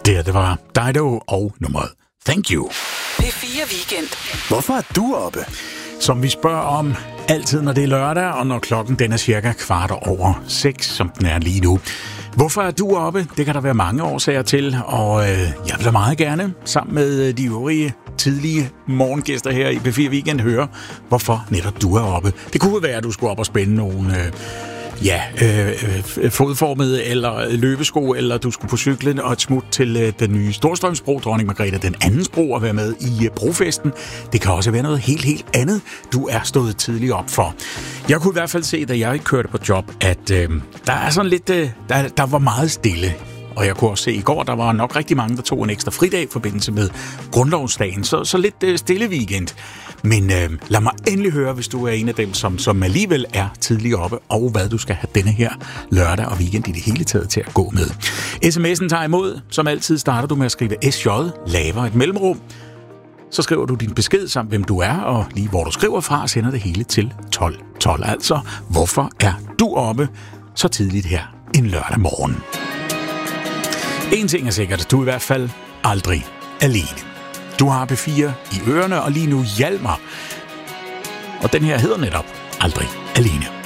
Det var Dido og nummeret Thank You. P4 Weekend. Hvorfor er du oppe? Som vi spørger om altid, når det er lørdag, og når klokken den er cirka 6:15, som den er lige nu. Hvorfor er du oppe? Det kan der være mange årsager til, og jeg vil da meget gerne, sammen med de øvrige tidlige morgengæster her i P4 Weekend, høre, hvorfor netop du er oppe. Det kunne være, at du skulle op og spænde nogle fodformede eller løbesko, eller du skulle på cyklen og et smut til den nye Storstrømsbro, Dronning Margrethe den andens bro, og være med i brofesten. Det kan også være noget helt andet, du er stået tidligt op for. Jeg kunne i hvert fald se, da jeg kørte på job, at der er sådan lidt, der var meget stille. Og jeg kunne også se i går, der var nok rigtig mange, der tog en ekstra fridag i forbindelse med grundlovsdagen. Så lidt stille weekend. Men lad mig endelig høre, hvis du er en af dem, som alligevel er tidligt oppe, og hvad du skal have denne her lørdag og weekend i det hele taget til at gå med. SMS'en tager imod. Som altid starter du med at skrive SJ, laver et mellemrum. Så skriver du din besked samt hvem du er, og lige hvor du skriver fra, sender det hele til 1212. Altså, hvorfor er du oppe så tidligt her en lørdag morgen? En ting er sikkert, du er i hvert fald aldrig alene. Du har P4 i ørerne, og lige nu Hjalmar. Og den her hedder netop Aldrig Alene.